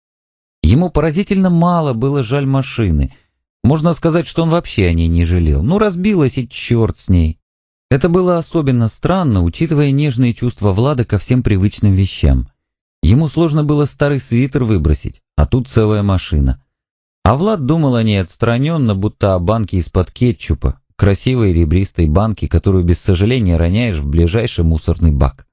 Ему поразительно мало было жаль машины. Можно сказать, что он вообще о ней не жалел. Ну, разбилась, и черт с ней. Это было особенно странно, учитывая нежные чувства Влада ко всем привычным вещам. Ему сложно было старый свитер выбросить, а тут целая машина. А Влад думал о ней отстраненно, будто о банке из-под кетчупа, красивой ребристой банке, которую без сожаления роняешь в ближайший мусорный бак.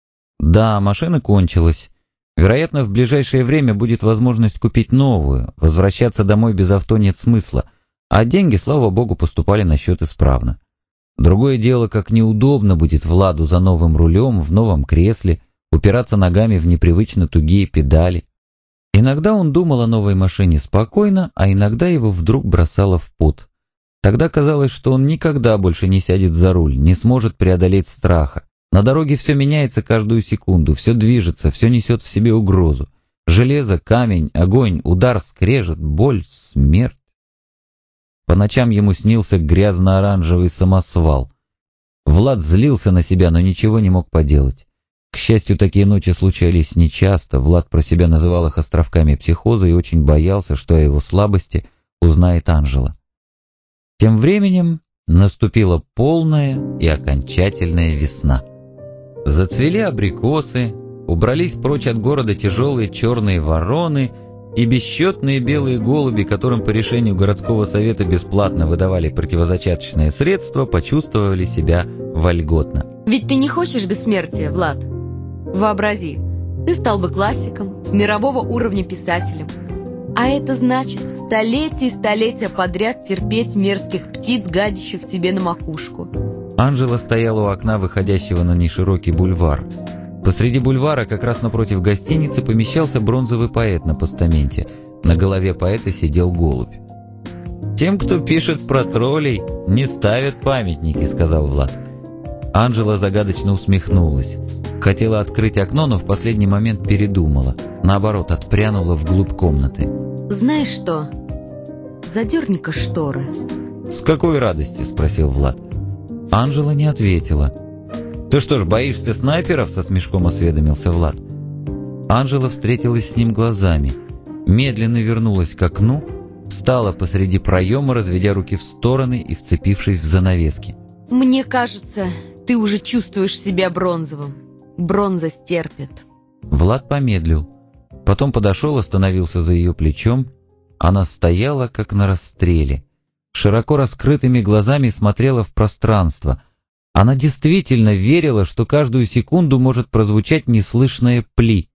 Да, машина кончилась. Вероятно, в ближайшее время будет возможность купить новую, возвращаться домой без авто нет смысла, а деньги, слава богу, поступали на счет исправно. Другое дело, как неудобно будет Владу за новым рулем, в новом кресле, упираться ногами в непривычно тугие педали. Иногда он думал о новой машине спокойно, а иногда его вдруг бросало в пот. Тогда казалось, что он никогда больше не сядет за руль, не сможет преодолеть страха. На дороге все меняется каждую секунду, все движется, все несет в себе угрозу. Железо, камень, огонь, удар, скрежет, боль, смерть. По ночам ему снился грязно-оранжевый самосвал. Влад злился на себя, но ничего не мог поделать. К счастью, такие ночи случались нечасто, Влад про себя называл их островками психоза и очень боялся, что о его слабости узнает Анжела. Тем временем наступила полная и окончательная весна. Зацвели абрикосы, убрались прочь от города тяжелые черные вороны и бесчетные белые голуби, которым по решению городского совета бесплатно выдавали противозачаточные средства, почувствовали себя вольготно. Ведь ты не хочешь бессмертия, Влад? Вообрази, ты стал бы классиком, мирового уровня писателем. А это значит столетия и столетия подряд терпеть мерзких птиц, гадящих тебе на макушку. Анжела стояла у окна, выходящего на неширокий бульвар. Посреди бульвара, как раз напротив гостиницы, помещался бронзовый поэт на постаменте. На голове поэта сидел голубь. «Тем, кто пишет про троллей, не ставят памятники», — сказал Влад. Анжела загадочно усмехнулась. Хотела открыть окно, но в последний момент передумала. Наоборот, отпрянула вглубь комнаты. «Знаешь что? Задерни-ка шторы». «С какой радости?» — спросил Влад. Анжела не ответила. «Ты что ж, боишься снайперов?» — со смешком осведомился Влад. Анжела встретилась с ним глазами, медленно вернулась к окну, встала посреди проема, разведя руки в стороны и вцепившись в занавески. «Мне кажется, ты уже чувствуешь себя бронзовым. Бронза стерпит». Влад помедлил. Потом подошел, остановился за ее плечом. Она стояла, как на расстреле. Широко раскрытыми глазами смотрела в пространство. Она действительно верила, что каждую секунду может прозвучать неслышное «пли».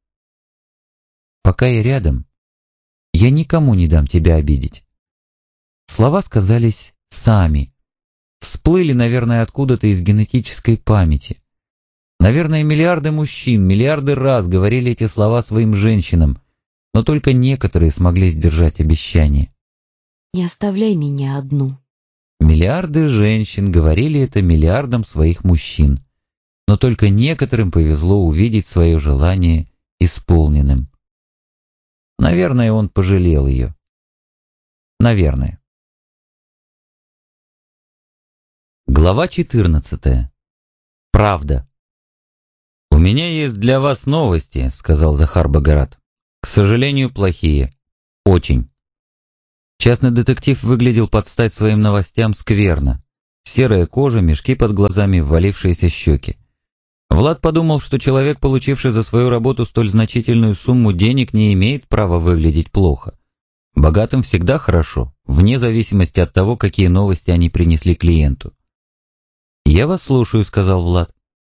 «Пока я рядом, я никому не дам тебя обидеть». Слова сказались сами. Всплыли, наверное, откуда-то из генетической памяти. Наверное, миллиарды мужчин, миллиарды раз говорили эти слова своим женщинам, но только некоторые смогли сдержать обещание. «Не оставляй меня одну». Миллиарды женщин говорили это миллиардам своих мужчин, но только некоторым повезло увидеть свое желание исполненным. Наверное, он пожалел ее. Наверное. Глава четырнадцатая. Правда. «У меня есть для вас новости», — сказал Захар Богорат. «К сожалению, плохие. Очень». Частный детектив выглядел под стать своим новостям скверно. Серая кожа, мешки под глазами, ввалившиеся щеки. Влад подумал, что человек, получивший за свою работу столь значительную сумму денег, не имеет права выглядеть плохо. Богатым всегда хорошо, вне зависимости от того, какие новости они принесли клиенту. «Я вас слушаю», — сказал Влад.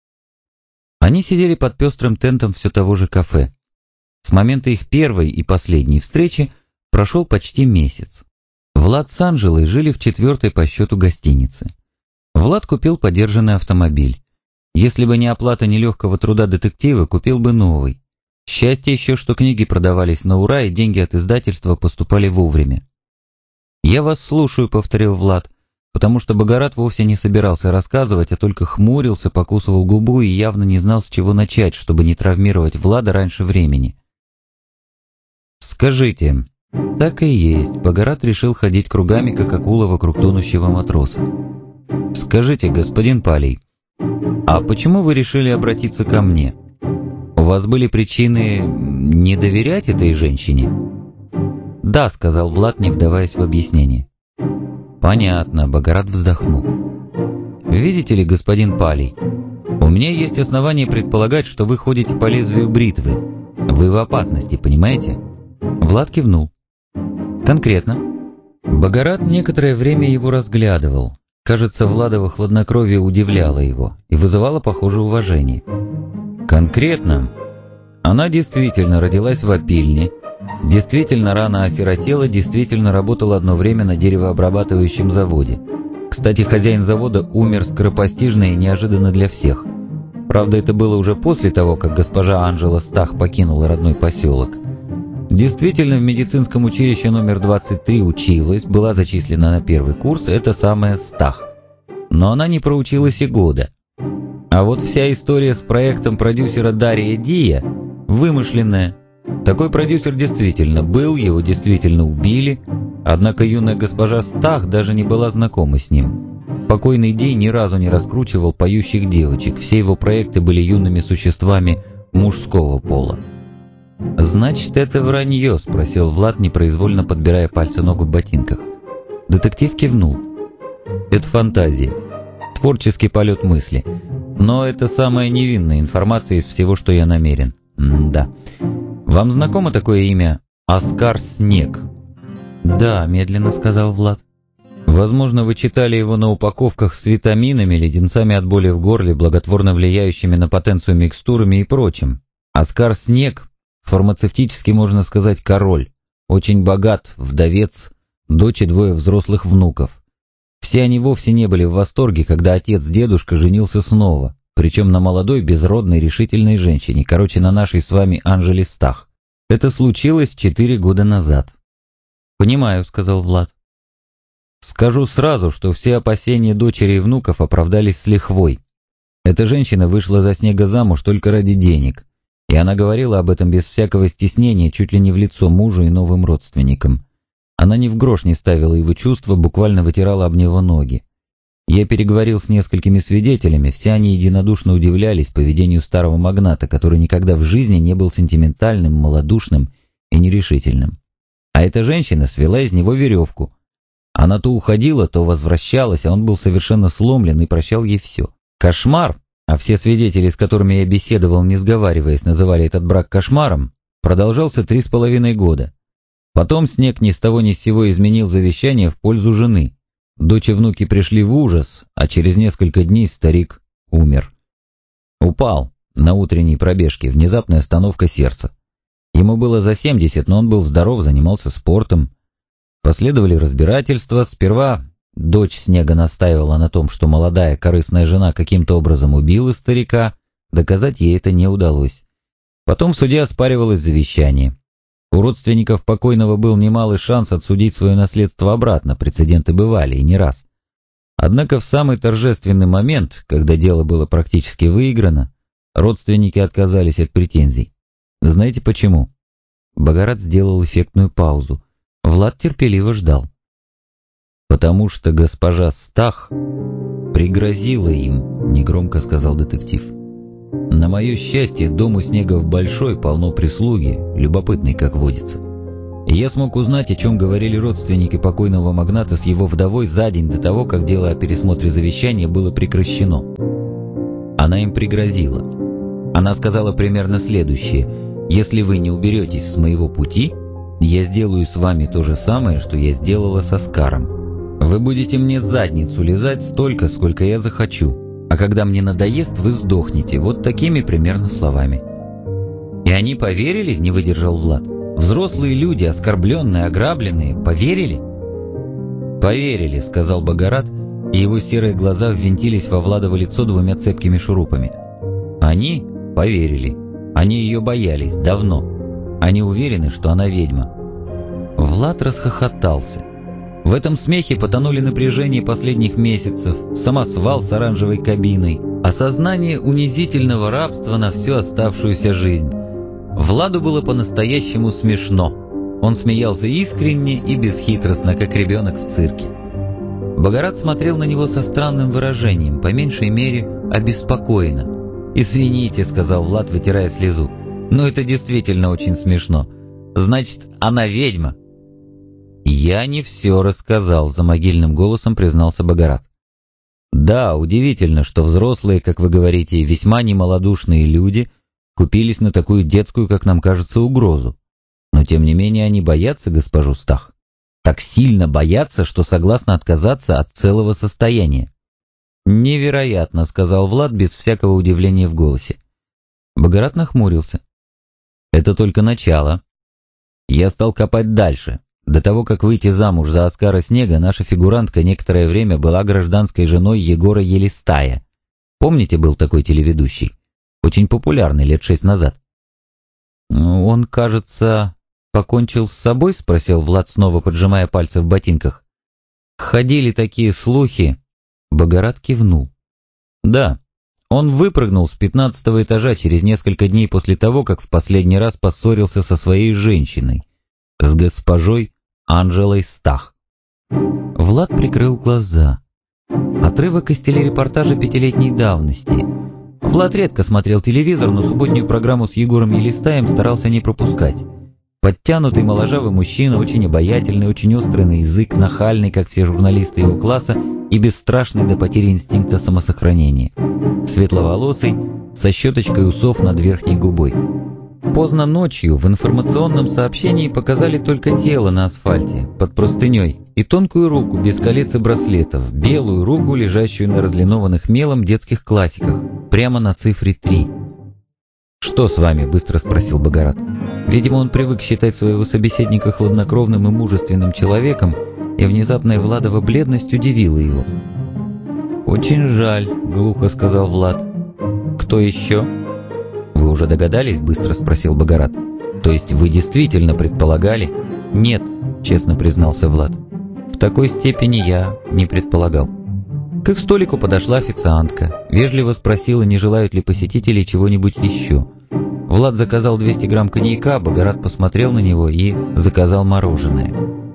Они сидели под пестрым тентом все того же кафе. С момента их первой и последней встречи прошел почти месяц. Влад с Анжелой жили в четвертой по счету гостинице. Влад купил подержанный автомобиль. Если бы не оплата нелегкого труда детектива, купил бы новый. Счастье еще, что книги продавались на ура, и деньги от издательства поступали вовремя. «Я вас слушаю», — повторил Влад, потому что Богорат вовсе не собирался рассказывать, а только хмурился, покусывал губу и явно не знал, с чего начать, чтобы не травмировать Влада раньше времени. «Скажите...» Так и есть, Богорат решил ходить кругами, как акула вокруг тонущего матроса. «Скажите, господин Палий, а почему вы решили обратиться ко мне? У вас были причины не доверять этой женщине?» «Да», — сказал Влад, не вдаваясь в объяснение. «Понятно», — Богорат вздохнул. «Видите ли, господин Палий, у меня есть основания предполагать, что вы ходите по лезвию бритвы. Вы в опасности, понимаете?» Влад кивнул. «Конкретно?» Богорат некоторое время его разглядывал. Кажется, Владово хладнокровие удивляло его и вызывало, похоже, уважение. «Конкретно? Она действительно родилась в опильне, действительно рано осиротела, действительно работала одно время на деревообрабатывающем заводе. Кстати, хозяин завода умер скоропостижно и неожиданно для всех. Правда, это было уже после того, как госпожа Анжела Стах покинула родной поселок. Действительно, в медицинском училище номер двадцать три училась, была зачислена на первый курс, это самая Стах. Но она не проучилась и года. А вот вся история с проектом продюсера Дария Дия вымышленная. Такой продюсер действительно был, его действительно убили, однако юная госпожа Стах даже не была знакома с ним. Покойный Ди ни разу не раскручивал поющих девочек, все его проекты были юными существами мужского пола. «Значит, это вранье?» — спросил Влад, непроизвольно подбирая пальцы ногу в ботинках. Детектив кивнул. «Это фантазия, творческий полет мысли. Но это самая невинная информация из всего, что я намерен. М-да. Вам знакомо такое имя Оскар Снег?» «Да», — медленно сказал Влад. «Возможно, вы читали его на упаковках с витаминами, леденцами от боли в горле, благотворно влияющими на потенцию микстурами и прочим. Оскар Снег... Фармацевтически можно сказать король, очень богат, вдовец, дочь и двое взрослых внуков. Все они вовсе не были в восторге, когда отец-дедушка женился снова, причем на молодой, безродной, решительной женщине, короче, на нашей с вами Анжеле Стах. Это случилось четыре года назад». «Понимаю», — сказал Влад. «Скажу сразу, что все опасения дочери и внуков оправдались с лихвой. Эта женщина вышла за Снега замуж только ради денег. И она говорила об этом без всякого стеснения, чуть ли не в лицо мужу и новым родственникам. Она ни в грош не ставила его чувства, буквально вытирала об него ноги. Я переговорил с несколькими свидетелями, все они единодушно удивлялись поведению старого магната, который никогда в жизни не был сентиментальным, малодушным и нерешительным. А эта женщина свела из него веревку. Она то уходила, то возвращалась, а он был совершенно сломлен и прощал ей все. Кошмар! А все свидетели, с которыми я беседовал, не сговариваясь, называли этот брак кошмаром, продолжался три с половиной года. Потом Снег ни с того ни с сего изменил завещание в пользу жены. Дочь и внуки пришли в ужас, а через несколько дней старик умер. Упал на утренней пробежке, внезапная остановка сердца. Ему было за семьдесят, но он был здоров, занимался спортом. Последовали разбирательства, сперва... Дочь Снега настаивала на том, что молодая корыстная жена каким-то образом убила старика, доказать ей это не удалось. Потом в суде оспаривалось завещание. У родственников покойного был немалый шанс отсудить свое наследство обратно, прецеденты бывали и не раз. Однако в самый торжественный момент, когда дело было практически выиграно, родственники отказались от претензий. Знаете почему? Богорат сделал эффектную паузу. Влад терпеливо ждал. «Потому что госпожа Стах пригрозила им», — негромко сказал детектив. На мое счастье, дом у Снегов большой, полно прислуги, любопытный, как водится. И я смог узнать, о чем говорили родственники покойного магната с его вдовой за день до того, как дело о пересмотре завещания было прекращено. Она им пригрозила. Она сказала примерно следующее: «Если вы не уберетесь с моего пути, я сделаю с вами то же самое, что я сделала с Оскаром. Вы будете мне задницу лизать столько, сколько я захочу, а когда мне надоест, вы сдохнете». Вот такими примерно словами. «И они поверили?» — не выдержал Влад. «Взрослые люди, оскорбленные, ограбленные, поверили?» «Поверили», — сказал Богорат, и его серые глаза ввинтились во Владово лицо двумя цепкими шурупами. «Они поверили. Они ее боялись давно. Они уверены, что она ведьма». Влад расхохотался. В этом смехе потонули напряжение последних месяцев, самосвал с оранжевой кабиной, осознание унизительного рабства на всю оставшуюся жизнь. Владу было по-настоящему смешно. Он смеялся искренне и бесхитростно, как ребенок в цирке. Богорат смотрел на него со странным выражением, по меньшей мере обеспокоенно. «Извините», — сказал Влад, вытирая слезу, — «но это действительно очень смешно. Значит, она ведьма». «Я не все рассказал», — за могильным голосом признался Богорат. «Да, удивительно, что взрослые, как вы говорите, весьма немалодушные люди купились на такую детскую, как нам кажется, угрозу. Но тем не менее они боятся госпожу Стах. Так сильно боятся, что согласны отказаться от целого состояния». «Невероятно», — сказал Влад без всякого удивления в голосе. Богорат нахмурился. «Это только начало. Я стал копать дальше. До того, как выйти замуж за Оскара Снега, наша фигурантка некоторое время была гражданской женой Егора Елистая. Помните, был такой телеведущий? Очень популярный лет шесть назад». «Он, кажется, покончил с собой?» — спросил Влад, снова поджимая пальцы в ботинках. «Ходили такие слухи». Богорат кивнул. «Да, он выпрыгнул с пятнадцатого этажа через несколько дней после того, как в последний раз поссорился со своей женщиной, с госпожой Анжелой Стах». Влад прикрыл глаза. Отрывок из телерепортажа пятилетней давности. Влад редко смотрел телевизор, но субботнюю программу с Егором Елистаем старался не пропускать. Подтянутый моложавый мужчина, очень обаятельный, очень острый на язык, нахальный, как все журналисты его класса, и бесстрашный до потери инстинкта самосохранения. Светловолосый, со щеточкой усов над верхней губой. Поздно ночью в информационном сообщении показали только тело на асфальте, под простыней, и тонкую руку без колец и браслетов, белую руку, лежащую на разлинованных мелом детских классиках, прямо на цифре три. «Что с вами?» — быстро спросил Богорат. Видимо, он привык считать своего собеседника хладнокровным и мужественным человеком, и внезапная Владова бледность удивила его. «Очень жаль», — глухо сказал Влад. «Кто еще?» «Вы уже догадались?» — быстро спросил Богорат. «То есть вы действительно предполагали?» «Нет», — честно признался Влад. «В такой степени я не предполагал». К их столику подошла официантка, вежливо спросила, не желают ли посетители чего-нибудь еще. Влад заказал двести грамм коньяка, Богорат посмотрел на него и заказал мороженое.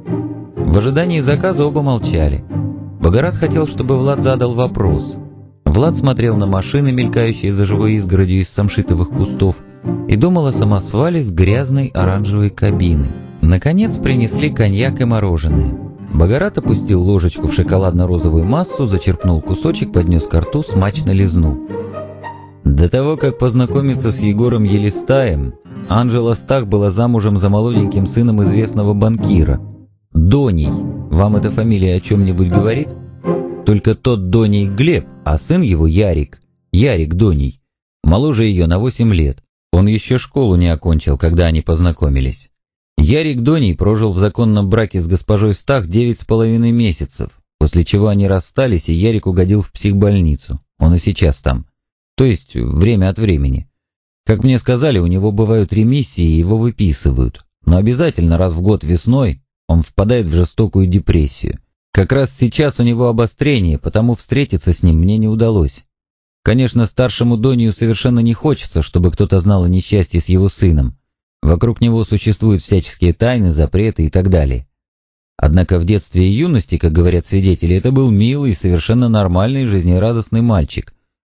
В ожидании заказа оба молчали. Богорат хотел, чтобы Влад задал вопрос. Влад смотрел на машины, мелькающие за живой изгородью из самшитовых кустов, и думал о самосвале с грязной оранжевой кабиной. Наконец принесли коньяк и мороженое. Богорат опустил ложечку в шоколадно-розовую массу, зачерпнул кусочек, поднес ко рту, смачно лизнул. До того, как познакомиться с Егором Елистаем, Анжела Стах была замужем за молоденьким сыном известного банкира. Доней. Вам эта фамилия о чем-нибудь говорит? Только тот Доней Глеб, а сын его Ярик. Ярик Доней. Моложе ее на восемь лет. Он еще школу не окончил, когда они познакомились. Ярик Доней прожил в законном браке с госпожой Стах девять с половиной месяцев, после чего они расстались, и Ярик угодил в психбольницу. Он и сейчас там. То есть время от времени. Как мне сказали, у него бывают ремиссии, и его выписывают. Но обязательно раз в год весной он впадает в жестокую депрессию. Как раз сейчас у него обострение, потому встретиться с ним мне не удалось. Конечно, старшему Донию совершенно не хочется, чтобы кто-то знал о несчастье с его сыном. Вокруг него существуют всяческие тайны, запреты и так далее. Однако в детстве и юности, как говорят свидетели, это был милый, совершенно нормальный, жизнерадостный мальчик.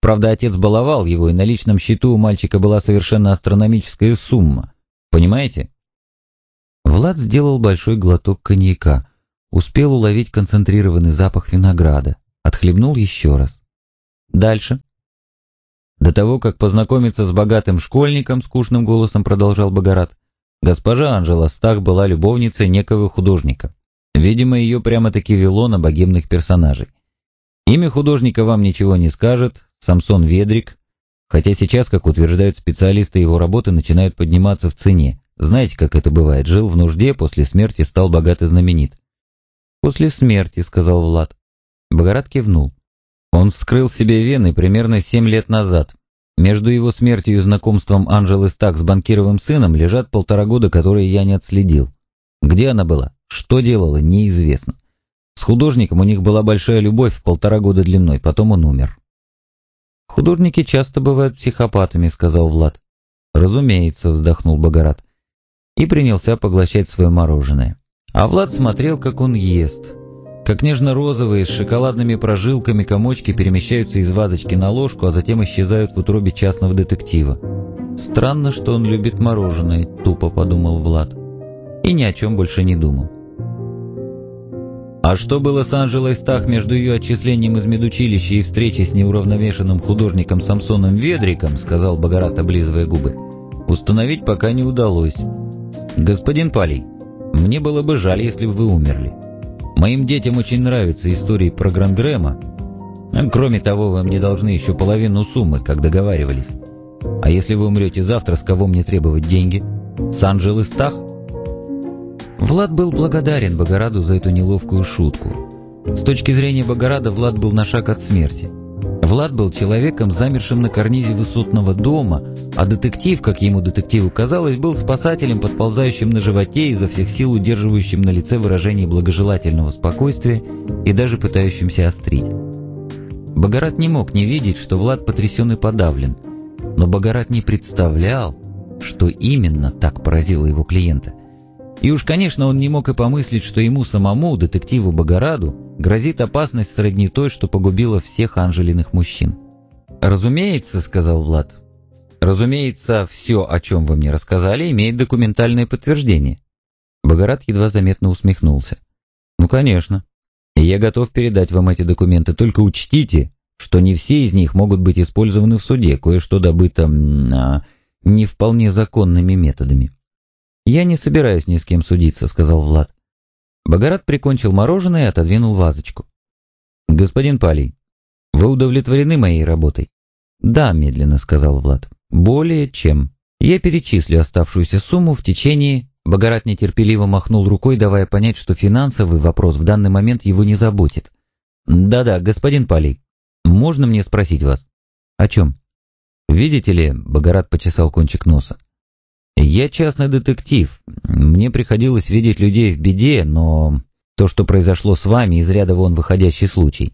Правда, отец баловал его, и на личном счету у мальчика была совершенно астрономическая сумма. Понимаете? Влад сделал большой глоток коньяка, успел уловить концентрированный запах винограда, отхлебнул еще раз. Дальше. До того, как познакомиться с богатым школьником, скучным голосом продолжал Богорат, госпожа Анжела Стах была любовницей некого художника. Видимо, ее прямо-таки вело на богемных персонажей. Имя художника вам ничего не скажет, Самсон Ведрик, хотя сейчас, как утверждают специалисты, его работы начинают подниматься в цене. Знаете, как это бывает, жил в нужде, после смерти стал богат и знаменит. «После смерти», — сказал Влад. Богорат кивнул. Он вскрыл себе вены примерно семь лет назад. Между его смертью и знакомством Анжелы Стах с банкировым сыном лежат полтора года, которые я не отследил. Где она была? Что делала? Неизвестно. С художником у них была большая любовь в полтора года длиной, потом он умер. «Художники часто бывают психопатами», — сказал Влад. «Разумеется», — вздохнул Богорат. И принялся поглощать свое мороженое. А Влад смотрел, как он ест. Как нежно-розовые с шоколадными прожилками комочки перемещаются из вазочки на ложку, а затем исчезают в утробе частного детектива. «Странно, что он любит мороженое», — тупо подумал Влад. И ни о чем больше не думал. «А что было с Анжелой Стах между ее отчислением из медучилища и встречей с неуравновешенным художником Самсоном Ведриком?» — сказал Богорат, облизывая губы. «Установить пока не удалось. Господин Палий, мне было бы жаль, если бы вы умерли. Моим детям очень нравятся истории про Грангрэма. Кроме того, вы мне должны еще половину суммы, как договаривались. А если вы умрете завтра, с кого мне требовать деньги? С Анжелы Стах?» Влад был благодарен Богораду за эту неловкую шутку. С точки зрения Богорада, Влад был на шаг от смерти. Влад был человеком, замершим на карнизе высотного дома, а детектив, как ему детективу казалось, был спасателем, подползающим на животе, изо всех сил удерживающим на лице выражение благожелательного спокойствия и даже пытающимся острить. Богорат не мог не видеть, что Влад потрясен и подавлен, но Богорат не представлял, что именно так поразило его клиента. И уж, конечно, он не мог и помыслить, что ему самому, детективу Богораду, грозит опасность сродни той, что погубила всех Анжелиных мужчин. «Разумеется», — сказал Влад, — «разумеется, все, о чем вы мне рассказали, имеет документальное подтверждение». Богорат едва заметно усмехнулся. «Ну, конечно. И я готов передать вам эти документы, только учтите, что не все из них могут быть использованы в суде, кое-что добыто а, не вполне законными методами». «Я не собираюсь ни с кем судиться», — сказал Влад. Богорат прикончил мороженое и отодвинул вазочку. «Господин Палий, вы удовлетворены моей работой?» «Да», — медленно сказал Влад. «Более чем. Я перечислю оставшуюся сумму в течение...» Богорат нетерпеливо махнул рукой, давая понять, что финансовый вопрос в данный момент его не заботит. «Да-да, господин Палий, можно мне спросить вас?» «О чем?» «Видите ли», — Богорат почесал кончик носа, «я частный детектив. Мне приходилось видеть людей в беде, но то, что произошло с вами, из ряда вон выходящий случай».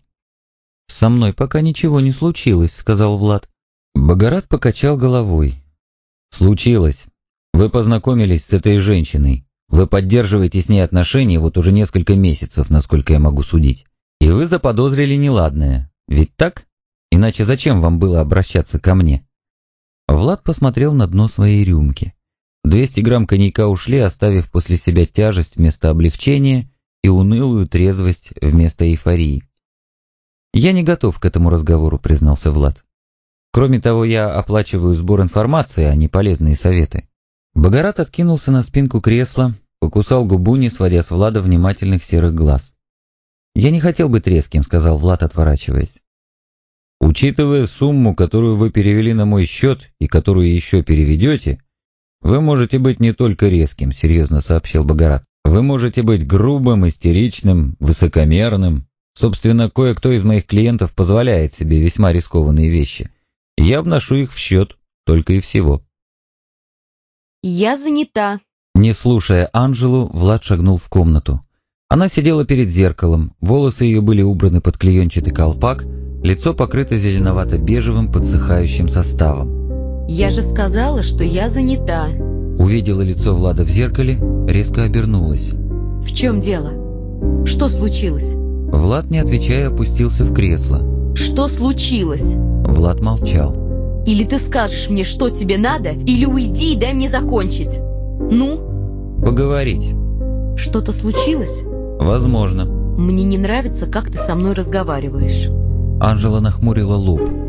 «Со мной пока ничего не случилось», — сказал Влад. Богорат покачал головой. «Случилось. Вы познакомились с этой женщиной. Вы поддерживаете с ней отношения вот уже несколько месяцев, насколько я могу судить. И вы заподозрили неладное. Ведь так? Иначе зачем вам было обращаться ко мне?» Влад посмотрел на дно своей рюмки. двести грамм коньяка ушли, оставив после себя тяжесть вместо облегчения и унылую трезвость вместо эйфории. «Я не готов к этому разговору», — признался Влад. «Кроме того, я оплачиваю сбор информации, а не полезные советы». Богорат откинулся на спинку кресла, покусал губу, не сводя с Влада внимательных серых глаз. «Я не хотел быть резким», — сказал Влад, отворачиваясь. «Учитывая сумму, которую вы перевели на мой счет и которую еще переведете, вы можете быть не только резким», — серьезно сообщил Богорат. «Вы можете быть грубым, истеричным, высокомерным. Собственно, кое-кто из моих клиентов позволяет себе весьма рискованные вещи. Я вношу их в счет, только и всего». «Я занята». Не слушая Анжелу, Влад шагнул в комнату. Она сидела перед зеркалом, волосы ее были убраны под клеенчатый колпак, лицо покрыто зеленовато-бежевым подсыхающим составом. «Я же сказала, что я занята». Увидела лицо Влада в зеркале, резко обернулась. «В чем дело? Что случилось?» Влад, не отвечая, опустился в кресло. «Что случилось?» Влад молчал. Или ты скажешь мне, что тебе надо, или уйди и дай мне закончить. Ну? Поговорить. Что-то случилось? Возможно. Мне не нравится, как ты со мной разговариваешь. Анжела нахмурила лоб.